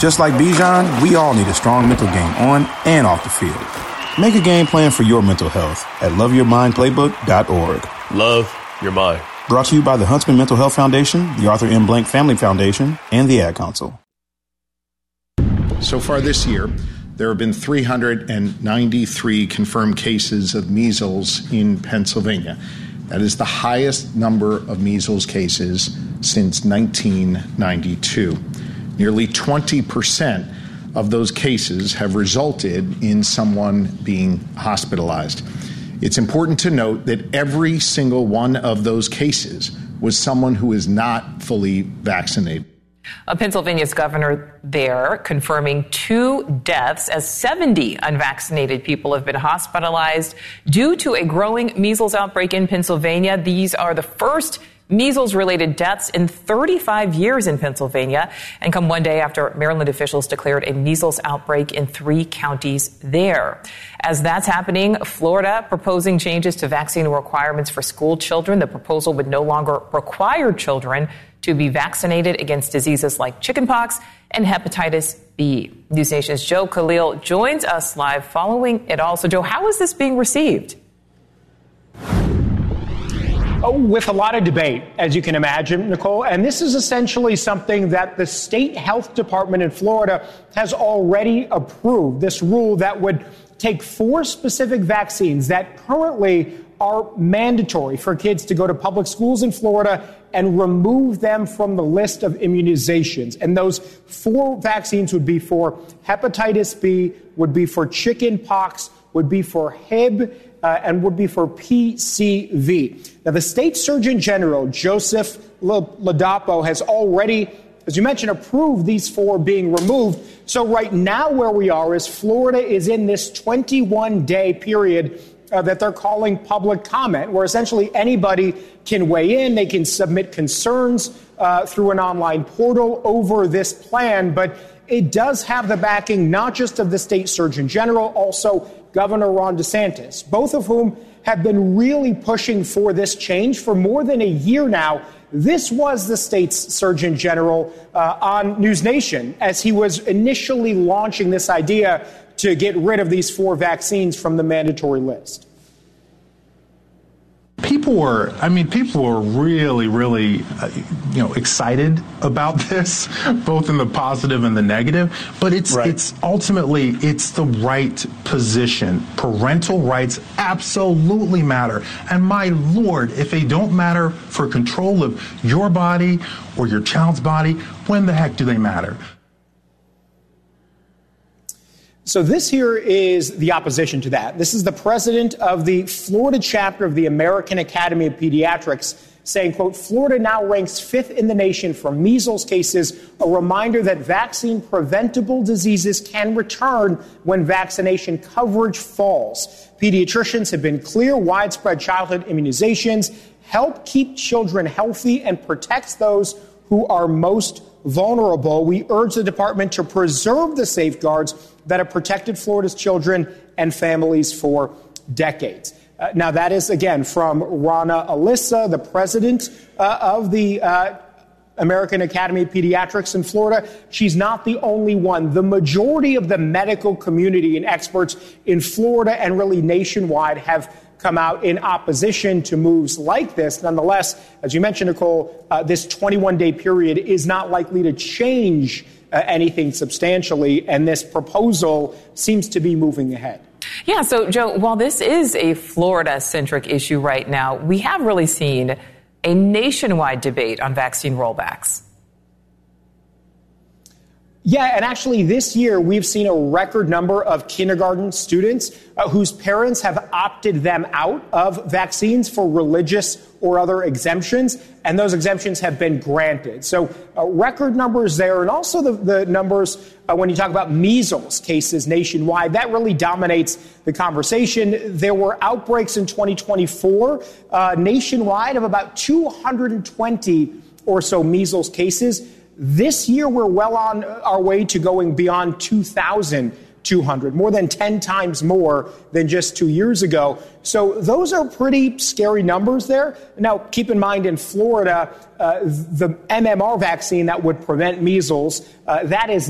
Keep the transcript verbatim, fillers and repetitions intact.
Just like Bijan, we all need a strong mental game on and off the field. Make a game plan for your mental health at love your mind playbook dot org. Love your mind. Brought to you by the Huntsman Mental Health Foundation, the Arthur M. Blank Family Foundation, and the Ad Council. So far this year, there have been three hundred ninety-three confirmed cases of measles in Pennsylvania. That is the highest number of measles cases since nineteen ninety-two. Nearly twenty percent of those cases have resulted in someone being hospitalized. It's important to note that every single one of those cases was someone who is not fully vaccinated. Uh, Pennsylvania's governor there confirming two deaths as seventy unvaccinated people have been hospitalized due to a growing measles outbreak in Pennsylvania. These are the first measles-related deaths in thirty-five years in Pennsylvania, and come one day after Maryland officials declared a measles outbreak in three counties there. As that's happening, Florida proposing changes to vaccine requirements for school children. The proposal would no longer require children to be vaccinated against diseases like chickenpox and hepatitis B. News Nation's Joe Khalil joins us live following it all. So, Joe, how is this being received? Oh, with a lot of debate, as you can imagine, Nicole. And this is essentially something that the state health department in Florida has already approved. This rule that would take four specific vaccines that currently are mandatory for kids to go to public schools in Florida and remove them from the list of immunizations. And those four vaccines would be for hepatitis B, would be for chicken pox, would be for H I B, Uh, and would be for P C V. Now, the state surgeon general, Joseph Ladapo, has already, as you mentioned, approved these four being removed. So right now where we are is Florida is in this twenty-one day period uh, that they're calling public comment, where essentially anybody can weigh in. They can submit concerns uh, through an online portal over this plan. But it does have the backing not just of the state surgeon general, also Governor Ron DeSantis, both of whom have been really pushing for this change for more than a year now. This was the state's surgeon general uh, on News Nation as he was initially launching this idea to get rid of these four vaccines from the mandatory list. People were, I mean, people were really, really, uh, you know, excited about this, both in the positive and the negative. But it's, right. it's ultimately, it's the right position. Parental rights absolutely matter. And my Lord, if they don't matter for control of your body or your child's body, when the heck do they matter? So this here is the opposition to that. This is the president of the Florida chapter of the American Academy of Pediatrics saying, quote, Florida now ranks fifth in the nation for measles cases, a reminder that vaccine preventable diseases can return when vaccination coverage falls. Pediatricians have been clear widespread childhood immunizations help keep children healthy and protects those who are most vulnerable. We urge the department to preserve the safeguards that have protected Florida's children and families for decades. Uh, now, that is, again, from Rana Alyssa, the president uh, of the uh, American Academy of Pediatrics in Florida. She's not the only one. The majority of the medical community and experts in Florida and really nationwide have come out in opposition to moves like this. Nonetheless, as you mentioned, Nicole, uh, this twenty-one day period is not likely to change uh, anything substantially, and this proposal seems to be moving ahead. Yeah, so, Joe, while this is a Florida-centric issue right now, we have really seen a nationwide debate on vaccine rollbacks. Yeah, and actually this year we've seen a record number of kindergarten students uh, whose parents have opted them out of vaccines for religious or other exemptions, and those exemptions have been granted. So uh, record numbers there, and also the, the numbers uh, when you talk about measles cases nationwide, that really dominates the conversation. There were outbreaks in twenty twenty-four uh, nationwide of about two hundred twenty or so measles cases. This year, we're well on our way to going beyond two thousand two hundred, more than ten times more than just two years ago. So those are pretty scary numbers there. Now, keep in mind, in Florida, uh, the M M R vaccine that would prevent measles, uh, that is